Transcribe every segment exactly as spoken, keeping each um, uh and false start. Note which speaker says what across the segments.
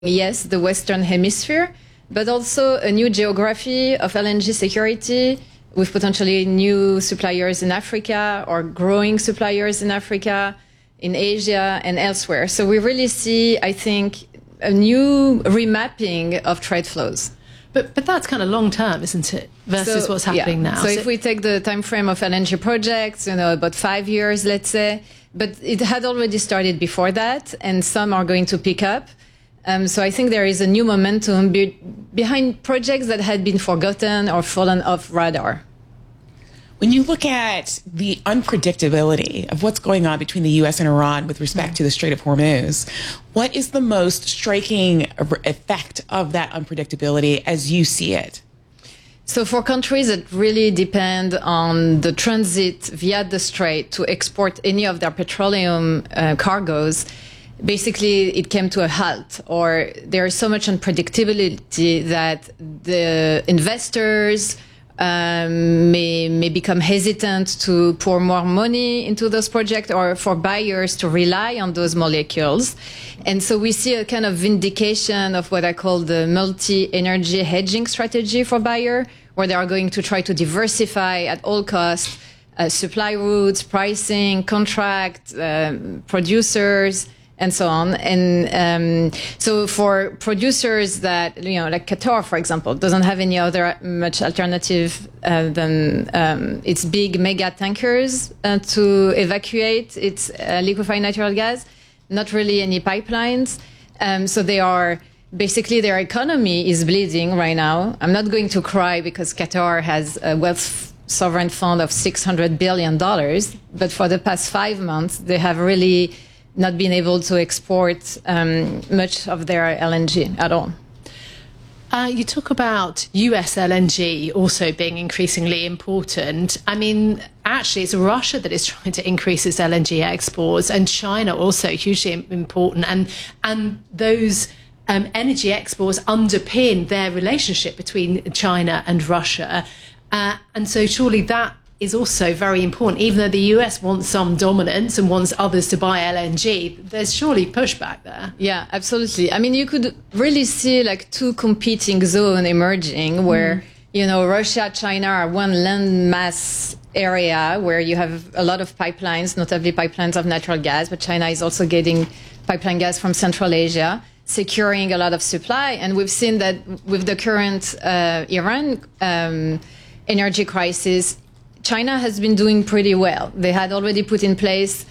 Speaker 1: yes, the Western Hemisphere, but also a new geography of L N G security with potentially new suppliers in Africa or growing suppliers in Africa, in Asia and elsewhere. So we really see, I think, a new remapping of trade flows.
Speaker 2: But but that's kind of long term, isn't it, versus
Speaker 1: so,
Speaker 2: what's happening
Speaker 1: yeah.
Speaker 2: now?
Speaker 1: So,
Speaker 2: so
Speaker 1: if we take the time frame of L N G projects, you know, about five years, let's say, but it had already started before that, and some are going to pick up. Um, so I think there is a new momentum be behind projects that had been forgotten or fallen off radar.
Speaker 3: When you look at the unpredictability of what's going on between the U S and Iran with respect to the Strait of Hormuz, what is the most striking effect of that unpredictability as you see it?
Speaker 1: So for countries that really depend on the transit via the strait to export any of their petroleum uh, cargoes, basically it came to a halt, or there is so much unpredictability that the investors Um, may, may become hesitant to pour more money into those projects, or for buyers to rely on those molecules. And so we see a kind of vindication of what I call the multi-energy hedging strategy for buyer, where they are going to try to diversify at all costs uh, supply routes, pricing, contract, uh, producers, and so on. And um, so for producers that, you know, like Qatar, for example, doesn't have any other much alternative uh, than um, its big mega tankers uh, to evacuate its uh, liquefied natural gas, not really any pipelines. Um, so they are, basically their economy is bleeding right now. I'm not going to cry because Qatar has a wealth sovereign fund of six hundred billion dollars, but for the past five months, they have really not been able to export um, much of their L N G at all.
Speaker 2: Uh, you talk about U S L N G also being increasingly important. I mean, actually, it's Russia that is trying to increase its L N G exports, and China also hugely important. And and those um, energy exports underpin their relationship between China and Russia. Uh, and so surely that is also very important. Even though the U S wants some dominance and wants others to buy L N G, there's surely pushback there.
Speaker 1: Yeah, absolutely. I mean, you could really see like two competing zones emerging where, mm. you know, Russia, China are one landmass area where you have a lot of pipelines, notably pipelines of natural gas, but China is also getting pipeline gas from Central Asia, securing a lot of supply. And we've seen that with the current uh, Iran um, energy crisis, China has been doing pretty well. They had already put in place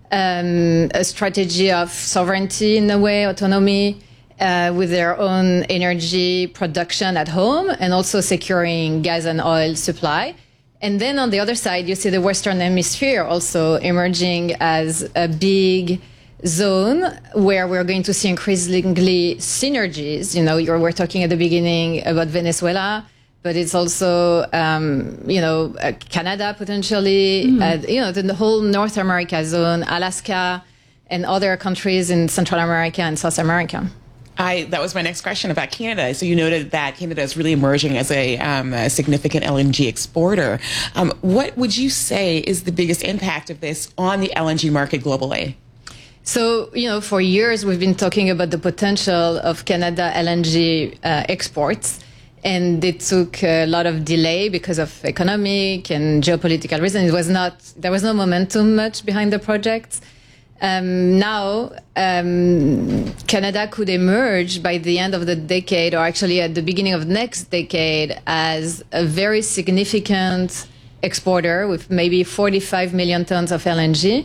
Speaker 1: um, a strategy of sovereignty in a way, autonomy, uh, with their own energy production at home, and also securing gas and oil supply. And then on the other side, you see the Western Hemisphere also emerging as a big zone where we're going to see increasingly synergies. You know, you were talking at the beginning about Venezuela, but it's also, um, you know, uh, Canada potentially, mm. uh, you know, the, the whole North America zone, Alaska, and other countries in Central America and South America.
Speaker 3: I, that was my next question about Canada. So you noted that Canada is really emerging as a, um, a significant L N G exporter. Um, what would you say is the biggest impact of this on the L N G market globally?
Speaker 1: So, you know, for years we've been talking about the potential of Canada L N G uh, exports. And it took a lot of delay because of economic and geopolitical reasons. It was not, there was no momentum much behind the project. Um, now, um, Canada could emerge by the end of the decade, or actually at the beginning of next decade, as a very significant exporter with maybe forty-five million tons of L N G.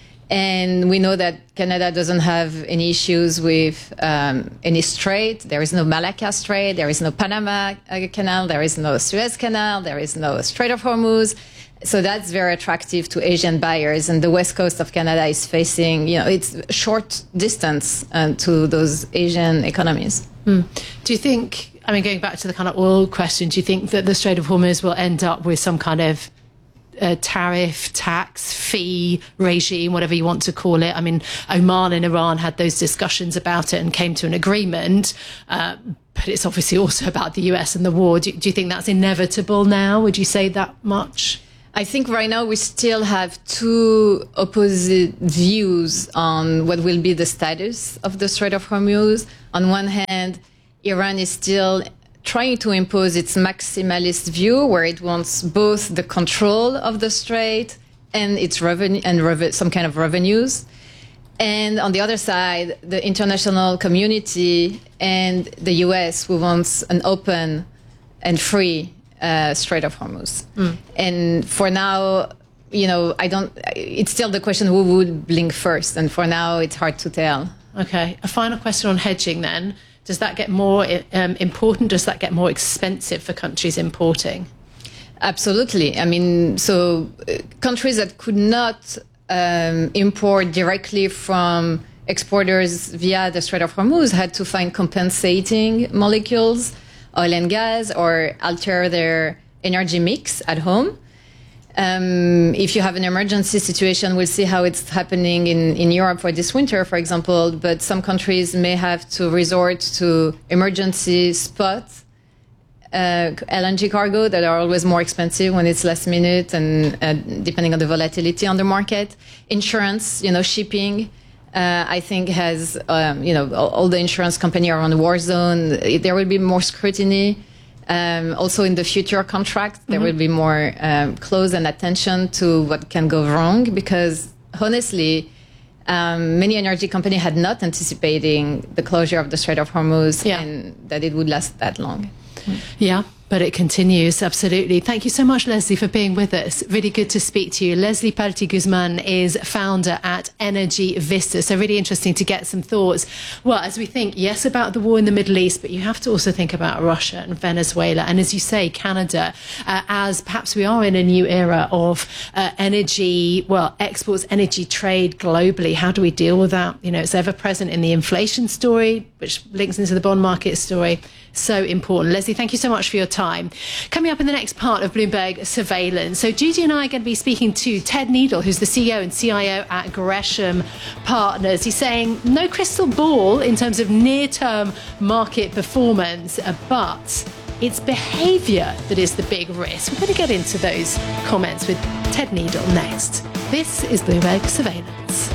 Speaker 1: And we know that Canada doesn't have any issues with um, any strait. There is no Malacca Strait. There is no Panama Canal. There is no Suez Canal. There is no Strait of Hormuz. So that's very attractive to Asian buyers. And the west coast of Canada is facing, you know, it's short distance uh, to those Asian economies.
Speaker 2: Mm. Do you think, I mean, going back to the kind of oil question, do you think that the Strait of Hormuz will end up with some kind of a tariff, tax, fee regime, whatever you want to call it? I mean, Oman and Iran had those discussions about it and came to an agreement, uh, but it's obviously also about the U S and the war. Do, do you think that's inevitable now? Would you say that much?
Speaker 1: I think right now we still have two opposite views on what will be the status of the Strait of Hormuz. On one hand, Iran is still trying to impose its maximalist view, where it wants both the control of the strait and its revenue and rev- some kind of revenues. And on the other side, the international community and the U S, who wants an open and free uh, Strait of Hormuz. Mm. And for now, you know, I don't. It's still the question who would blink first, and for now, it's hard to tell.
Speaker 2: Okay, a final question on hedging then. Does that get more um, important? Does that get more expensive for countries importing?
Speaker 1: Absolutely. I mean, so uh, countries that could not um, import directly from exporters via the Strait of Hormuz had to find compensating molecules, oil and gas, or alter their energy mix at home. Um, if you have an emergency situation, we'll see how it's happening in, in Europe for this winter, for example. But some countries may have to resort to emergency spot uh, L N G cargo that are always more expensive when it's last minute and uh, depending on the volatility on the market. Insurance, you know, shipping, uh, I think has, um, you know, all, all the insurance company are on the war zone. There will be more scrutiny. Um, also in the future contracts, there mm-hmm. will be more um, close and attention to what can go wrong, because honestly, um, many energy companies had not anticipating the closure of the Strait of Hormuz yeah. and that it would last that long.
Speaker 2: Yeah, but it continues, absolutely. Thank you so much, Leslie, for being with us. Really good to speak to you. Leslie Pelletier-Guzman is founder at Energy Vista. So really interesting to get some thoughts. Well, as we think, yes, about the war in the Middle East, but you have to also think about Russia and Venezuela. And as you say, Canada, uh, as perhaps we are in a new era of uh, energy, well, exports, energy trade globally. How do we deal with that? You know, it's ever present in the inflation story, which links into the bond market story. So important. Leslie, thank you so much for your time. Coming up in the next part of Bloomberg Surveillance. So Judy and I are going to be speaking to Ted Needle, who's the C E O and C I O at Gresham Partners. He's saying no crystal ball in terms of near-term market performance, but it's behaviour that is the big risk. We're going to get into those comments with Ted Needle next. This is Bloomberg Surveillance.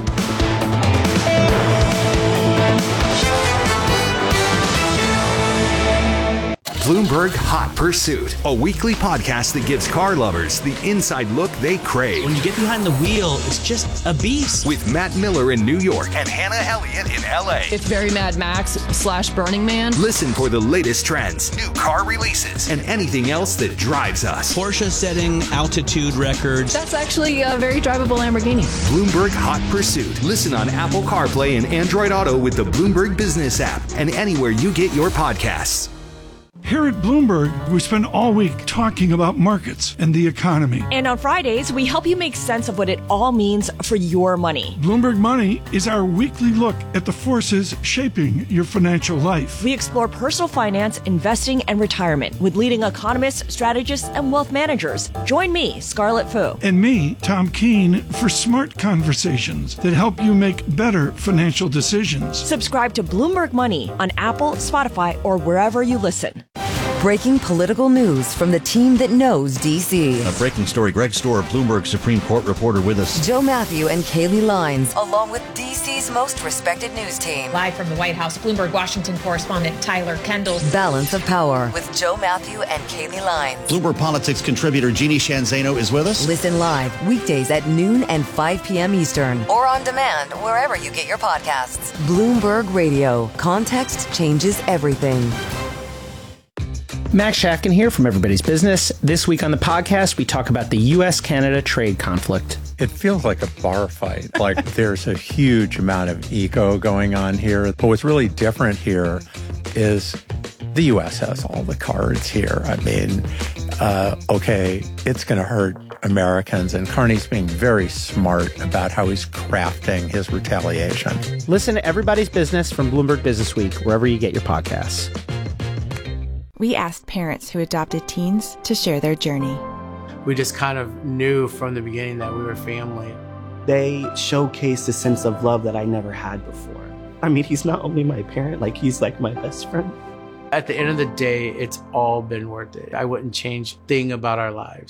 Speaker 4: Bloomberg Hot Pursuit, a weekly podcast that gives car lovers the inside look they crave.
Speaker 5: When you get behind the wheel, it's just a beast.
Speaker 4: With Matt Miller in New York and Hannah Elliott in L A.
Speaker 6: It's very Mad Max slash Burning Man.
Speaker 4: Listen for the latest trends, new car releases, and anything else that drives us.
Speaker 5: Porsche setting altitude records.
Speaker 6: That's actually a very drivable Lamborghini.
Speaker 4: Bloomberg Hot Pursuit. Listen on Apple CarPlay and Android Auto with the Bloomberg Business app and anywhere you get your podcasts.
Speaker 7: Here at Bloomberg, we spend all week talking about markets and the economy.
Speaker 8: And on Fridays, we help you make sense of what it all means for your money.
Speaker 7: Bloomberg Money is our weekly look at the forces shaping your financial life.
Speaker 8: We explore personal finance, investing, and retirement with leading economists, strategists, and wealth managers. Join me, Scarlett Fu.
Speaker 7: And me, Tom Keene, for smart conversations that help you make better financial decisions.
Speaker 8: Subscribe to Bloomberg Money on Apple, Spotify, or wherever you listen.
Speaker 9: Breaking political news from the team that knows D C.
Speaker 10: A breaking story. Greg Stohr, Bloomberg Supreme Court reporter, with us.
Speaker 9: Joe Matthew and Kaylee Lines, along with D C's most respected news team.
Speaker 11: Live from the White House, Bloomberg Washington correspondent Tyler Kendall.
Speaker 9: Balance of Power with Joe Matthew and Kaylee Lines.
Speaker 10: Bloomberg Politics contributor Jeannie Shanzano is with us.
Speaker 9: Listen live weekdays at noon and five p.m. Eastern, or on demand wherever you get your podcasts. Bloomberg Radio. Context changes everything.
Speaker 12: Max Shafkin here from Everybody's Business. This week on the podcast, we talk about the U S Canada trade conflict.
Speaker 13: It feels like a bar fight, like there's a huge amount of ego going on here. But what's really different here is the U S has all the cards here. I mean, uh, okay, it's going to hurt Americans, and Carney's being very smart about how he's crafting his retaliation.
Speaker 12: Listen to Everybody's Business from Bloomberg Business Week, wherever you get your podcasts.
Speaker 14: We asked parents who adopted teens to share their journey.
Speaker 15: We just kind of knew from the beginning that we were family.
Speaker 16: They showcased a sense of love that I never had before. I mean, he's not only my parent, like he's like my best friend.
Speaker 15: At the end of the day, it's all been worth it. I wouldn't change a thing about our lives.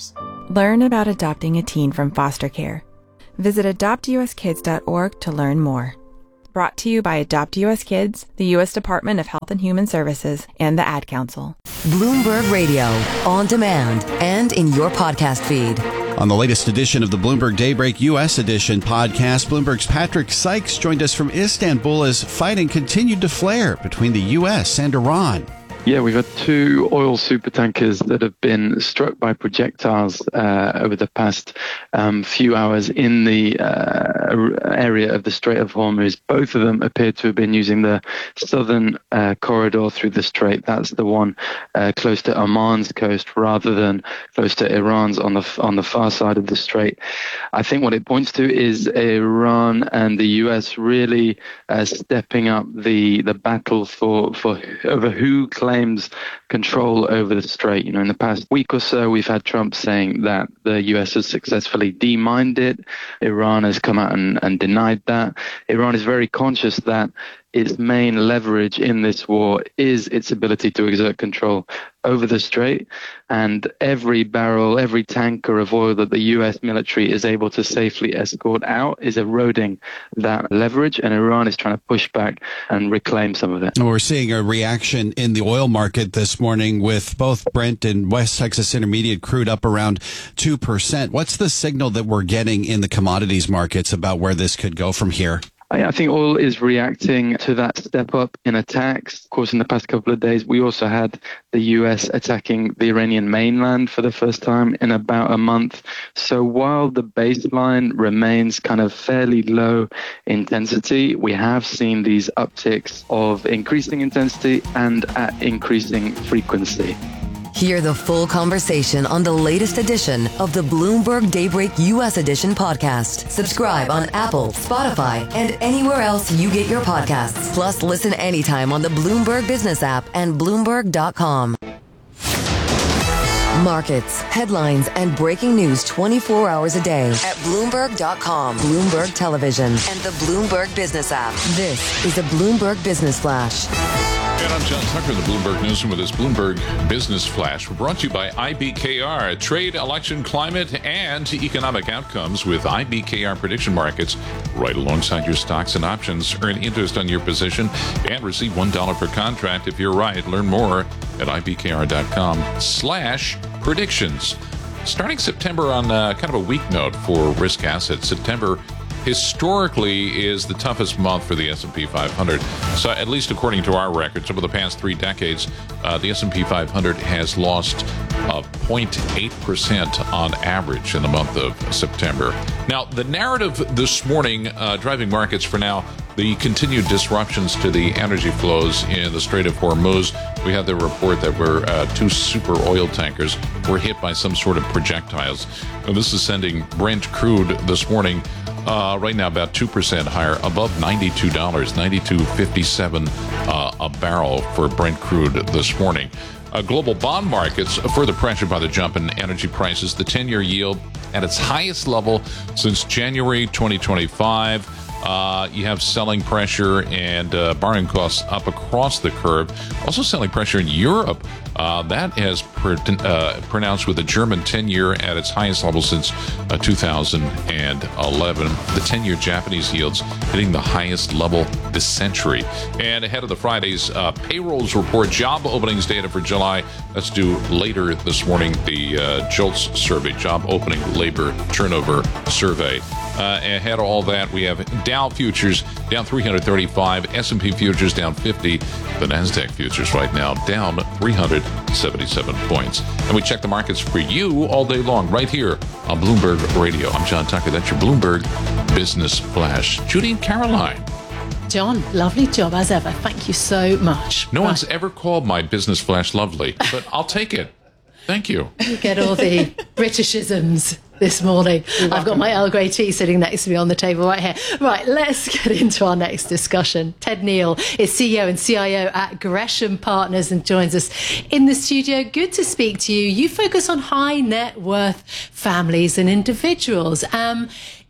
Speaker 14: Learn about adopting a teen from foster care. Visit adopt u s kids dot org to learn more. Brought to you by Adopt U S Kids, the U S Department of Health and Human Services, and the Ad Council.
Speaker 9: Bloomberg Radio, on demand and in your podcast feed.
Speaker 17: On the latest edition of the Bloomberg Daybreak U S Edition podcast, Bloomberg's Patrick Sykes joined us from Istanbul as fighting continued to flare between the U S and Iran.
Speaker 18: Yeah, we've had two oil supertankers that have been struck by projectiles uh, over the past um, few hours in the uh, area of the Strait of Hormuz. Both of them appear to have been using the southern uh, corridor through the strait. That's the one uh, close to Oman's coast rather than close to Iran's on the on the far side of the strait. I think what it points to is Iran and the U S really uh, stepping up the the battle for for over who claims claims control over the strait. You know, in the past week or so, we've had Trump saying that the U S has successfully demined it. Iran has come out and, and denied that. Iran is very conscious that its main leverage in this war is its ability to exert control over the strait, and every barrel, every tanker of oil that the U S military is able to safely escort out is eroding that leverage, and Iran is trying to push back and reclaim some of it.
Speaker 17: We're seeing a reaction in the oil market this morning with both Brent and West Texas Intermediate crude up around two percent. What's the signal that we're getting in the commodities markets about where this could go from here?
Speaker 18: I think oil is reacting to that step up in attacks. Of course, in the past couple of days, we also had the U S attacking the Iranian mainland for the first time in about a month. So while the baseline remains kind of fairly low intensity, we have seen these upticks of increasing intensity and at increasing frequency.
Speaker 9: Hear the full conversation on the latest edition of the Bloomberg Daybreak U S Edition podcast. Subscribe on Apple, Spotify, and anywhere else you get your podcasts. Plus, listen anytime on the Bloomberg Business app and Bloomberg dot com. Markets, headlines, and breaking news twenty-four hours a day at Bloomberg dot com, Bloomberg Television, and the Bloomberg Business app. This is a Bloomberg Business Flash.
Speaker 19: And I'm John Tucker in the Bloomberg Newsroom with this Bloomberg Business Flash. We're brought to you by I B K R, trade, election, climate, and economic outcomes with I B K R prediction markets right alongside your stocks and options. Earn interest on your position and receive one dollar per contract if you're right. Learn more at I B K R dot com slash predictions. Starting September on uh, kind of a weak note for risk assets, September historically is the toughest month for the S and P five hundred. So at least according to our records, over the past three decades, uh, the S and P five hundred has lost uh, zero point eight percent on average in the month of September. Now, the narrative this morning uh, driving markets for now, the continued disruptions to the energy flows in the Strait of Hormuz. We had the report that were uh, two super oil tankers were hit by some sort of projectiles. And this is sending Brent crude this morning Uh, right now about two percent higher, above ninety-two dollars, ninety-two fifty-seven uh, a barrel for Brent crude this morning. Uh, global bond markets further pressured by the jump in energy prices. The ten-year yield at its highest level since January twenty twenty-five. Uh, you have selling pressure and uh, borrowing costs up across the curve. Also selling pressure in Europe. Uh, that has pr- uh, pronounced with the German ten-year at its highest level since uh, two thousand eleven. The ten-year Japanese yields hitting the highest level this century. And ahead of the Friday's uh, payrolls report, job openings data for July. That's due later this morning. The uh, JOLTS survey, job opening labor turnover survey. Uh, ahead of all that, we have Dow futures down three hundred thirty-five, S and P futures down fifty, the NASDAQ futures right now down three hundred seventy-seven points. And we check the markets for you all day long right here on Bloomberg Radio. I'm John Tucker. That's your Bloomberg Business Flash. Judy and Caroline.
Speaker 2: John, lovely job as ever. Thank you so much.
Speaker 19: No
Speaker 2: right.
Speaker 19: one's ever called my Business Flash lovely, but I'll take it. Thank you.
Speaker 2: You get all the Britishisms this morning. I've got my Earl Grey tea sitting next to me on the table right here. Right, let's get into our next discussion. Ted Neal is C E O and C I O at Gresham Partners and joins us in the studio. Good to speak to you. You focus on high net worth families and individuals. Um,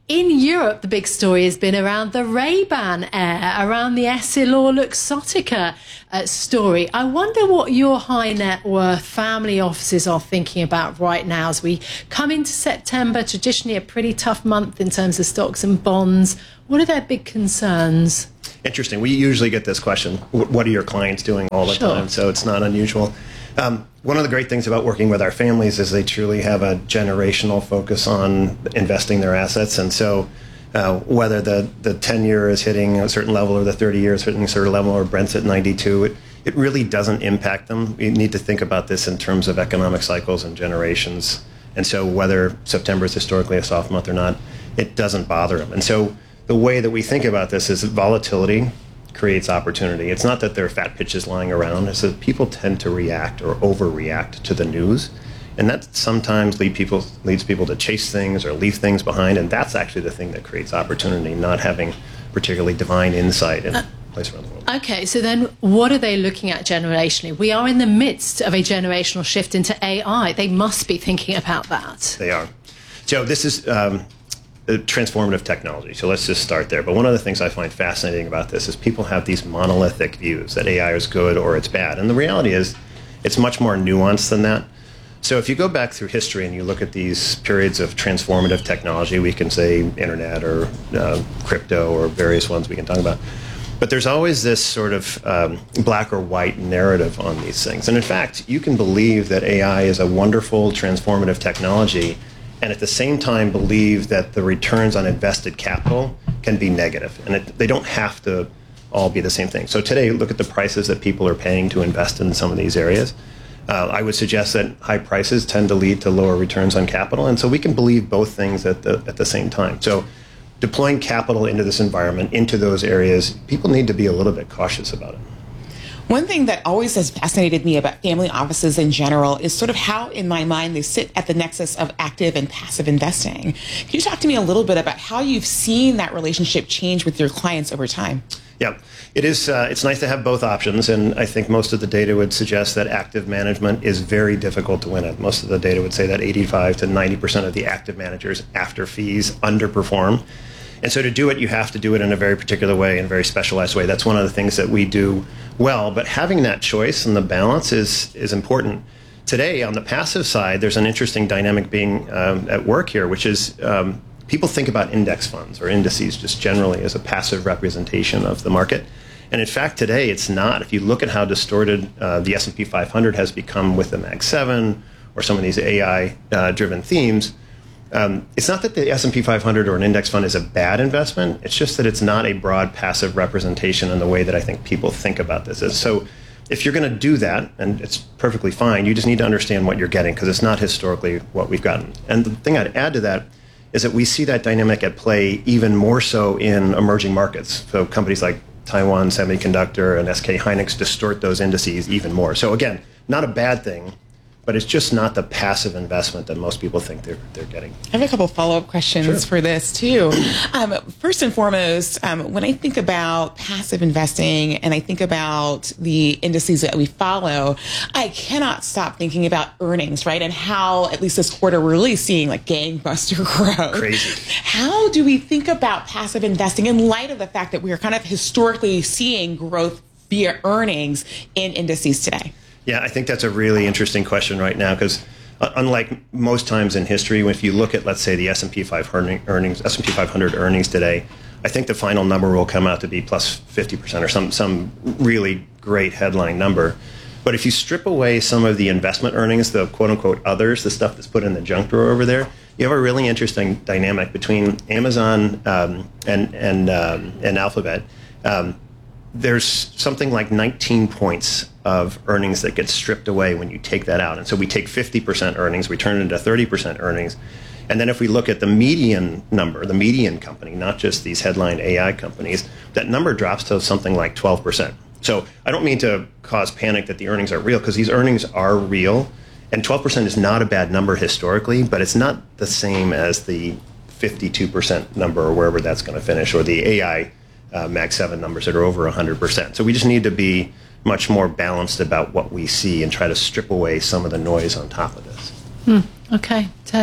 Speaker 2: in Europe, the big story has been around the Ray-Ban Air, around the EssilorLuxottica uh, story. I wonder what your high net worth family offices are thinking about right now as we come into September, traditionally a pretty tough month in terms of stocks and bonds. What are their big concerns?
Speaker 20: Interesting. We usually get this question, what are your clients doing all the
Speaker 2: Sure.
Speaker 20: time? So it's not unusual. Um, one of the great things about working with our families is they truly have a generational focus on investing their assets. And so uh, whether the, the ten year is hitting a certain level or the thirty year is hitting a certain level or Brent's at ninety-two, it, it really doesn't impact them. We need to think about this in terms of economic cycles and generations. And so whether September is historically a soft month or not, it doesn't bother them. And so the way that we think about this is that volatility creates opportunity. It's not that there are fat pitches lying around. It's that people tend to react or overreact to the news. And that sometimes lead people, leads people to chase things or leave things behind. And that's actually the thing that creates opportunity, not having particularly divine insight in a place around the world.
Speaker 2: Okay, so then what are they looking at generationally? We are in the midst of a generational shift into A I. They must be thinking about that.
Speaker 20: They are. So this is um, transformative technology. So let's just start there. But one of the things I find fascinating about this is people have these monolithic views that A I is good or it's bad. And the reality is it's much more nuanced than that. So if you go back through history and you look at these periods of transformative technology, we can say internet or uh, crypto or various ones we can talk about. But there's always this sort of um, black or white narrative on these things. And in fact, you can believe that A I is a wonderful transformative technology and at the same time believe that the returns on invested capital can be negative. And it, they don't have to all be the same thing. So today, look at the prices that people are paying to invest in some of these areas. Uh, I would suggest that high prices tend to lead to lower returns on capital. And so we can believe both things at the, at the same time. So deploying capital into this environment, into those areas, people need to be a little bit cautious about it.
Speaker 3: One thing that always has fascinated me about family offices in general is sort of how, in my mind, they sit at the nexus of active and passive investing. Can you talk to me a little bit about how you've seen that relationship change with your clients over time?
Speaker 20: Yeah, it is. Uh, it's nice to have both options, and I think most of the data would suggest that active management is very difficult to win at. Most of the data would say that eighty-five to ninety percent of the active managers after fees underperform. And so to do it, you have to do it in a very particular way, in a very specialized way. That's one of the things that we do well. But having that choice and the balance is is important. Today, on the passive side, there's an interesting dynamic being um, at work here, which is um, people think about index funds or indices just generally as a passive representation of the market. And in fact, today, it's not. If you look at how distorted uh, the S and P five hundred has become with the Mag seven or some of these A I-driven uh, themes, Um, it's not that the S and P five hundred or an index fund is a bad investment. It's just that it's not a broad passive representation in the way that I think people think about this. So if you're going to do that, and it's perfectly fine, you just need to understand what you're getting because it's not historically what we've gotten. And the thing I'd add to that is that we see that dynamic at play even more so in emerging markets. So companies like Taiwan Semiconductor and S K Hynix distort those indices even more. So again, not a bad thing, but it's just not the passive investment that most people think they're they're getting.
Speaker 3: I have a couple follow-up questions
Speaker 20: Sure.
Speaker 3: for this too. Um, first and foremost, um, when I think about passive investing and I think about the indices that we follow, I cannot stop thinking about earnings, right? And how, at least this quarter, we're really seeing like gangbuster growth.
Speaker 20: Crazy.
Speaker 3: How do we think about passive investing in light of the fact that we are kind of historically seeing growth via earnings in indices today?
Speaker 20: Yeah, I think that's a really interesting question right now because uh, unlike most times in history, if you look at, let's say, the S and P five hundred earnings, S and P five hundred earnings today, I think the final number will come out to be plus fifty percent or some some really great headline number. But if you strip away some of the investment earnings, the quote-unquote others, the stuff that's put in the junk drawer over there, you have a really interesting dynamic between Amazon um, and, and, um, and Alphabet. Um, there's something like nineteen points of earnings that get stripped away when you take that out. And so we take fifty percent earnings, we turn it into thirty percent earnings. And then if we look at the median number, the median company, not just these headline A I companies, that number drops to something like twelve percent. So I don't mean to cause panic that the earnings are real, because these earnings are real. And twelve percent is not a bad number historically, but it's not the same as the fifty-two percent number or wherever that's going to finish, or the A I Uh, Mag seven numbers that are over one hundred percent. So we just need to be much more balanced about what we see and try to strip away some of the noise on top of this.
Speaker 2: Hmm. Okay, Ted,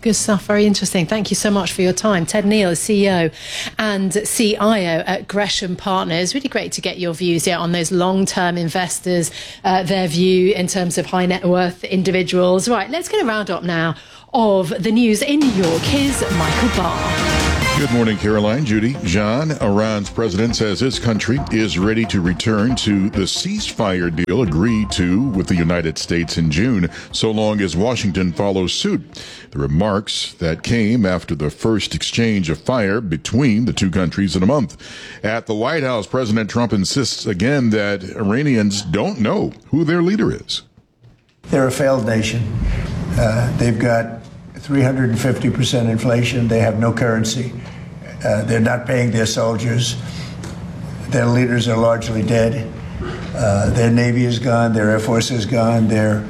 Speaker 2: Good stuff. Very interesting. Thank you so much for your time. Ted Neal is C E O and C I O at Gresham Partners. Really great to get your views yeah, on those long-term investors, uh, their view in terms of high net worth individuals. Right, let's get a roundup now of the news in New York. Here's Michael Barr.
Speaker 21: Good morning, Caroline, Judy, John. Iran's president says his country is ready to return to the ceasefire deal agreed to with the United States in June, so long as Washington follows suit. The remarks that came after the first exchange of fire between the two countries in a month. At the White House, President Trump insists again that Iranians don't know who their leader is.
Speaker 22: They're a failed nation. Uh, they've got three hundred fifty percent inflation. They have no currency. Uh, they're not paying their soldiers. Their leaders are largely dead. Uh, their Navy is gone. Their Air Force is gone. Their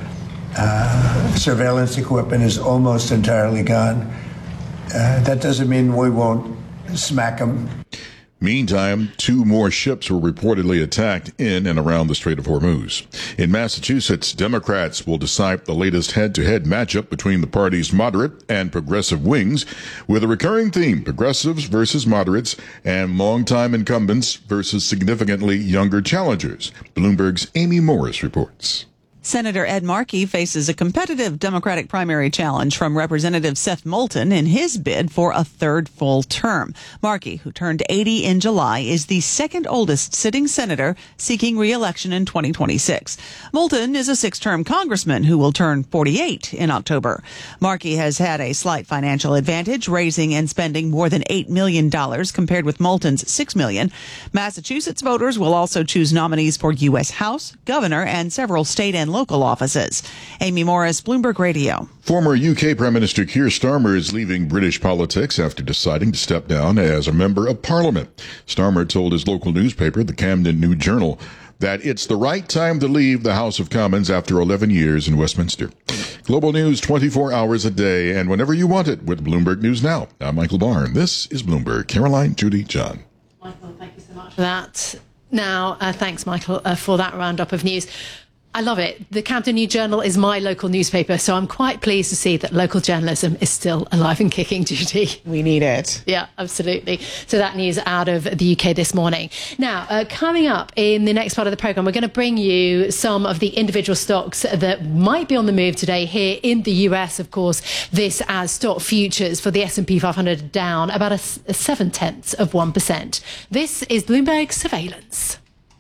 Speaker 22: uh, surveillance equipment is almost entirely gone. Uh, that doesn't mean we won't smack them.
Speaker 21: Meantime, two more ships were reportedly attacked in and around the Strait of Hormuz. In Massachusetts, Democrats will decide the latest head-to-head matchup between the party's moderate and progressive wings, with a recurring theme: progressives versus moderates and longtime incumbents versus significantly younger challengers. Bloomberg's Amy Morris reports.
Speaker 23: Senator Ed Markey faces a competitive Democratic primary challenge from Representative Seth Moulton in his bid for a third full term. Markey, who turned eighty in July, is the second oldest sitting senator seeking re-election in twenty twenty-six. Moulton is a six-term congressman who will turn forty-eight in October. Markey has had a slight financial advantage, raising and spending more than eight million dollars compared with Moulton's six million dollars. Massachusetts voters will also choose nominees for U S House, governor, and several state and local offices. Amy Morris, Bloomberg Radio.
Speaker 21: Former U K Prime Minister Keir Starmer is leaving British politics after deciding to step down as a member of Parliament. Starmer told his local newspaper, the Camden New Journal, that it's the right time to leave the House of Commons after eleven years in Westminster. Global news twenty-four hours a day and whenever you want it with Bloomberg News Now. I'm Michael Barr. This is Bloomberg. Caroline, Judy, John.
Speaker 2: Michael, thank you so much for that. Now, uh, thanks, Michael, uh, for that roundup of news. I love it. The Camden New Journal is my local newspaper, so I'm quite pleased to see that local journalism is still alive and kicking, Judy.
Speaker 3: We need it.
Speaker 2: Yeah, absolutely. So that news out of the U K this morning. Now, uh, coming up in the next part of the programme, we're going to bring you some of the individual stocks that might be on the move today here in the U S. Of course, this as stock futures for the S and P five hundred down about a, a seven-tenths of one percent. This is Bloomberg Surveillance.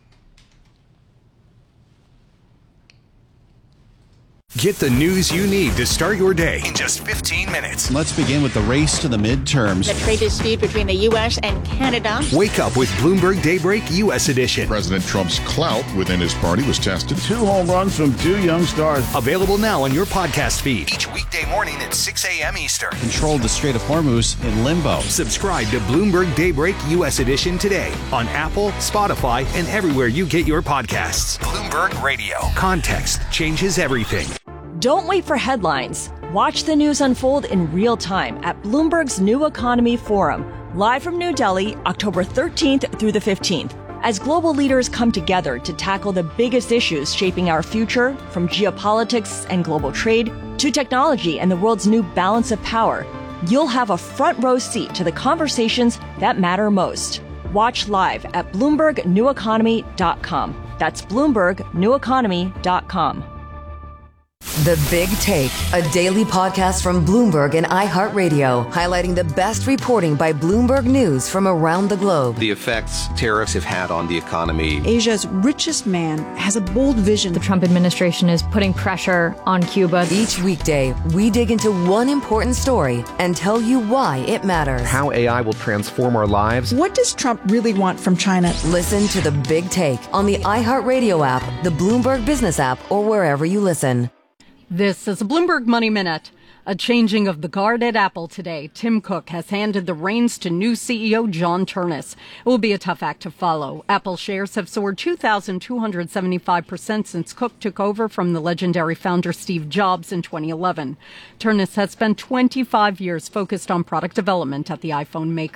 Speaker 4: Get the news you need to start your day in just fifteen minutes.
Speaker 17: Let's begin with the race to the midterms.
Speaker 24: The trade dispute between the U S and Canada.
Speaker 4: Wake up with Bloomberg Daybreak U S Edition.
Speaker 21: President Trump's clout within his party was tested.
Speaker 25: Two home runs from two young stars.
Speaker 4: Available now on your podcast feed each weekday morning at six a.m. Eastern.
Speaker 17: Controlled the Strait of Hormuz in limbo.
Speaker 4: Subscribe to Bloomberg Daybreak U S Edition today on Apple, Spotify, and everywhere you get your podcasts. Bloomberg Radio. Context changes everything.
Speaker 8: Don't wait for headlines. Watch the news unfold in real time at Bloomberg's New Economy Forum, live from New Delhi, October thirteenth through the fifteenth. As global leaders come together to tackle the biggest issues shaping our future, from geopolitics and global trade to technology and the world's new balance of power, you'll have a front row seat to the conversations that matter most. Watch live at Bloomberg New Economy dot com. That's Bloomberg New Economy dot com.
Speaker 9: The Big Take, a daily podcast from Bloomberg and iHeartRadio, highlighting the best reporting by Bloomberg News from around the globe.
Speaker 26: The effects tariffs have had on the economy.
Speaker 27: Asia's richest man has a bold vision.
Speaker 6: The Trump administration is putting pressure on Cuba.
Speaker 9: Each weekday, we dig into one important story and tell you why it matters.
Speaker 26: How A I will transform our lives.
Speaker 27: What does Trump really want from China?
Speaker 9: Listen to The Big Take on the iHeartRadio app, the Bloomberg Business app, or wherever you listen.
Speaker 28: This is a Bloomberg Money Minute. A changing of the guard at Apple today. Tim Cook has handed the reins to new C E O John Ternus. It will be a tough act to follow. Apple shares have soared two thousand two hundred seventy-five percent since Cook took over from the legendary founder Steve Jobs in twenty eleven. Ternus has spent twenty-five years focused on product development at the iPhone maker.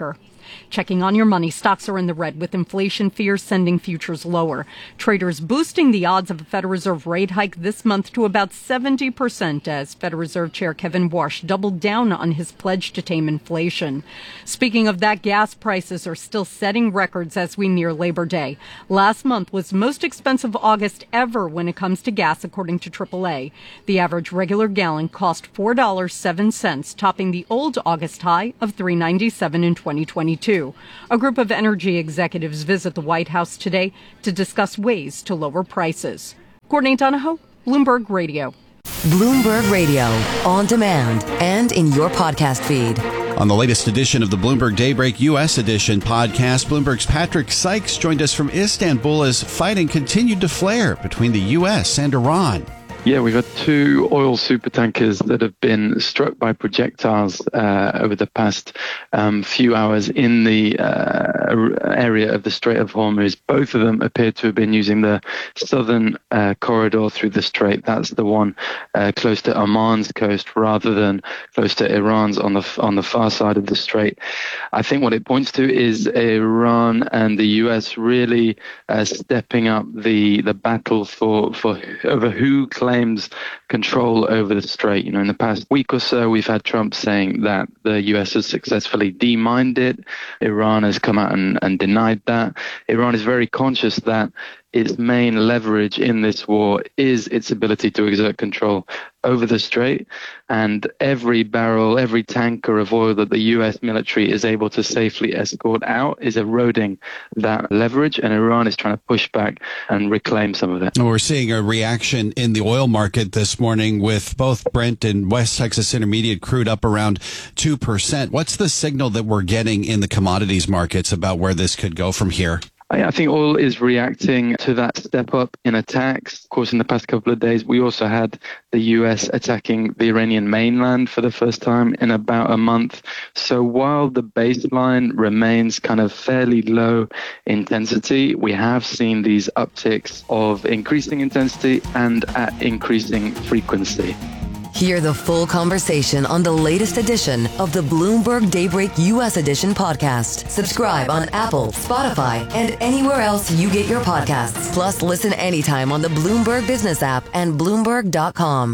Speaker 28: Checking on your money, stocks are in the red with inflation fears sending futures lower. Traders boosting the odds of a Federal Reserve rate hike this month to about seventy percent as Federal Reserve Chair Kevin Warsh doubled down on his pledge to tame inflation. Speaking of that, gas prices are still setting records as we near Labor Day. Last month was the most expensive August ever when it comes to gas, according to triple A. The average regular gallon cost four dollars and seven cents, topping the old August high of three dollars and ninety-seven cents in twenty twenty-two. A group of energy executives visit the White House today to discuss ways to lower prices. Courtney Donahoe, Bloomberg Radio.
Speaker 9: Bloomberg Radio, on demand and in your podcast feed.
Speaker 17: On the latest edition of the Bloomberg Daybreak U S Edition podcast, Bloomberg's Patrick Sykes joined us from Istanbul as fighting continued to flare between the U S and Iran.
Speaker 18: Yeah, we've had two oil supertankers that have been struck by projectiles uh, over the past um, few hours in the uh, area of the Strait of Hormuz. Both of them appear to have been using the southern uh, corridor through the strait. That's the one uh, close to Oman's coast rather than close to Iran's on the on the far side of the strait. I think what it points to is Iran and the U S really uh, stepping up the the battle for for over who claims claims control over the strait. You know, in the past week or so, we've had Trump saying that the U S has successfully demined it. Iran has come out and, and denied that. Iran is very conscious that its main leverage in this war is its ability to exert control over the strait, and every barrel, every tanker of oil that the U S military is able to safely escort out is eroding that leverage, and Iran is trying to push back and reclaim some of it.
Speaker 17: We're seeing a reaction in the oil market this morning with both Brent and West Texas Intermediate crude up around two percent. What's the signal that we're getting in the commodities markets about where this could go from here?
Speaker 18: I think oil is reacting to that step up in attacks. Of course, in the past couple of days, we also had the U S attacking the Iranian mainland for the first time in about a month. So while the baseline remains kind of fairly low intensity, we have seen these upticks of increasing intensity and at increasing frequency.
Speaker 9: Hear the full conversation on the latest edition of the Bloomberg Daybreak U S Edition podcast. Subscribe on Apple, Spotify, and anywhere else you get your podcasts. Plus, listen anytime on the Bloomberg Business app and Bloomberg dot com.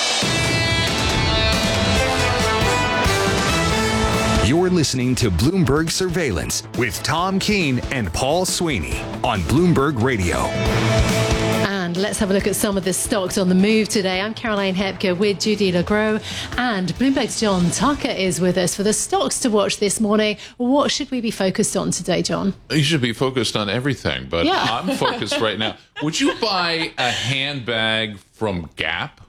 Speaker 4: You're listening to Bloomberg Surveillance with Tom Keene and Paul Sweeney on Bloomberg Radio.
Speaker 2: And let's have a look at some of the stocks on the move today. I'm Caroline Hepker with Judy LeGros, and Bloomberg's John Tucker is with us for the stocks to watch this morning. What should we be focused on today, John?
Speaker 19: You should be focused on everything, but yeah. I'm focused right now. Would you buy a handbag from Gap?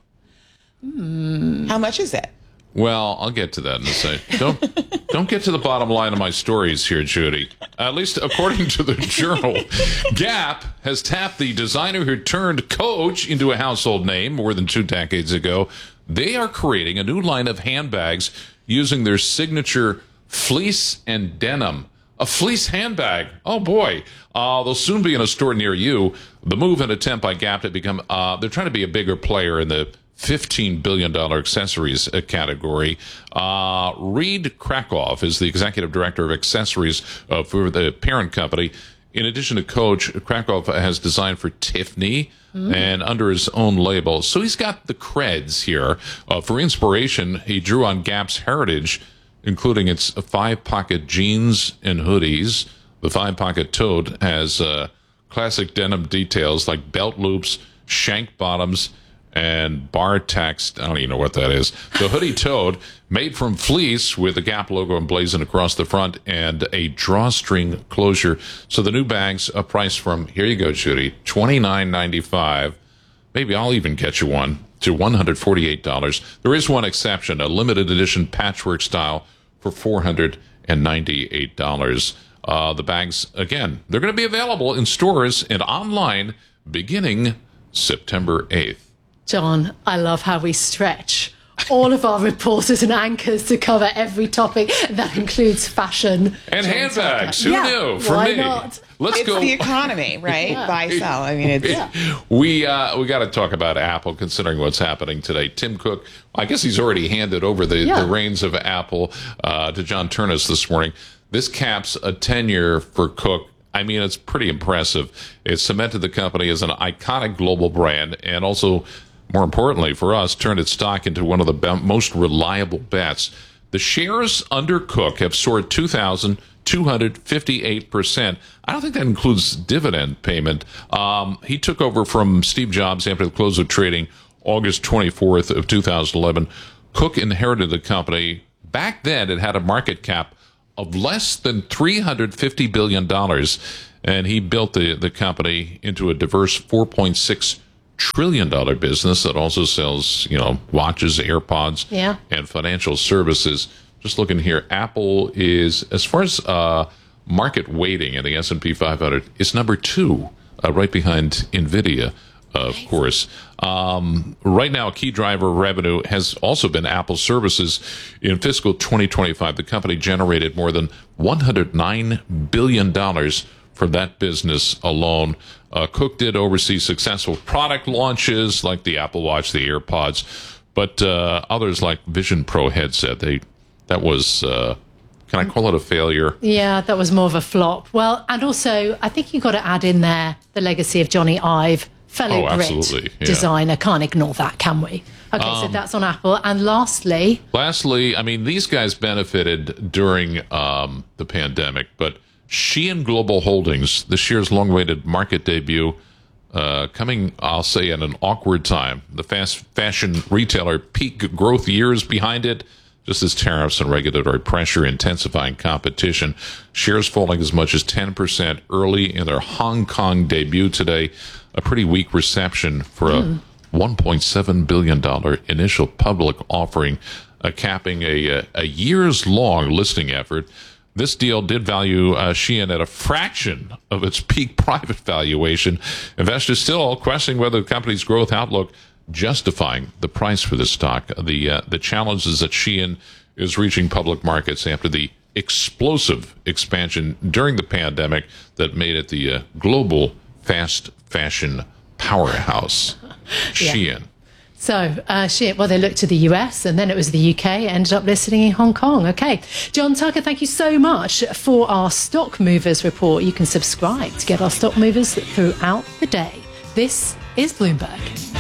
Speaker 3: Hmm. How much is it?
Speaker 19: Well, I'll get to that in a second. Don't don't get to the bottom line of my stories here, Judy. At least according to the Journal, Gap has tapped the designer who turned Coach into a household name more than two decades ago. They are creating a new line of handbags using their signature fleece and denim. A fleece handbag. Oh, boy. Uh, they'll soon be in a store near you. The move and attempt by Gap to become, uh, they're trying to be a bigger player in the fifteen billion dollars accessories category. Uh, Reed Krakoff is the executive director of accessories uh, for the parent company. In addition to Coach, Krakoff has designed for Tiffany mm. and under his own label. So he's got the creds here. Uh, for inspiration, he drew on Gap's heritage, including its five-pocket jeans and hoodies. The five-pocket tote has uh, classic denim details like belt loops, shank bottoms, and bar text. I don't even know what that is. The hoodie tote, made from fleece with the Gap logo emblazoned across the front and a drawstring closure. So the new bags are priced from, here you go, Judy, twenty-nine ninety-five. Maybe I'll even get you one, to one hundred forty-eight dollars. There is one exception, a limited edition patchwork style for four hundred ninety-eight dollars. Uh, the bags, again, they're going to be available in stores and online beginning September eighth.
Speaker 2: John, I love how we stretch all of our reporters and anchors to cover every topic that includes fashion.
Speaker 19: And John handbags. Tucker. Who
Speaker 2: yeah,
Speaker 19: knew? For
Speaker 2: why
Speaker 19: me.
Speaker 2: Not?
Speaker 19: Let's
Speaker 3: it's
Speaker 19: go.
Speaker 3: the economy, right? Yeah. Buy, sell. I mean, it's...
Speaker 19: Yeah. We, uh, we got to talk about Apple, considering what's happening today. Tim Cook, I guess he's already handed over the, yeah. the reins of Apple uh, to John Ternus this morning. This caps a tenure for Cook. I mean, it's pretty impressive. It cemented the company as an iconic global brand and also, more importantly for us, turned its stock into one of the be- most reliable bets. The shares under Cook have soared two thousand two hundred fifty-eight percent. I don't think that includes dividend payment. Um, he took over from Steve Jobs after the close of trading August twenty-fourth of two thousand eleven. Cook inherited the company. Back then, it had a market cap of less than three hundred fifty billion dollars, and he built the, the company into a diverse four point six trillion dollars business that also sells, you know, watches, AirPods,
Speaker 2: yeah.
Speaker 19: and financial services. Just looking here, Apple is, as far as uh, market weighting in the S and P five hundred, is number two, uh, right behind NVIDIA, of nice. course. Um, right now, a key driver of revenue has also been Apple services. In fiscal twenty twenty-five, the company generated more than one hundred nine billion dollars for that business alone. Uh, Cook did oversee successful product launches like the Apple Watch, the AirPods, but uh, others like Vision Pro headset, they that was, uh, can I call it a failure?
Speaker 2: Yeah, that was more of a flop. Well, and also, I think you've got to add in there the legacy of Johnny Ive, fellow
Speaker 19: oh,
Speaker 2: Brit
Speaker 19: yeah.
Speaker 2: designer. Can't ignore that, can we? Okay, um, so that's on Apple. And lastly...
Speaker 19: Lastly, I mean, these guys benefited during um, the pandemic, but Shein Global Holdings, this year's long-awaited market debut, uh, coming, I'll say, at an awkward time. The fast fashion retailer peak growth years behind it, just as tariffs and regulatory pressure intensifying competition. Shares falling as much as ten percent early in their Hong Kong debut today. A pretty weak reception for mm. a one point seven billion dollars initial public offering, uh, capping a, a years-long listing effort. This deal did value uh, Shein at a fraction of its peak private valuation. Investors still questioning whether the company's growth outlook justifying the price for the stock. The uh, the challenge is that Shein is reaching public markets after the explosive expansion during the pandemic that made it the uh, global fast fashion powerhouse.
Speaker 2: yeah.
Speaker 19: Shein.
Speaker 2: So, uh, Shein, well, they looked to the U S and then it was the U K, ended up listing in Hong Kong. Okay. John Tucker, thank you so much for our Stock Movers report. You can subscribe to get our Stock Movers throughout the day. This is Bloomberg.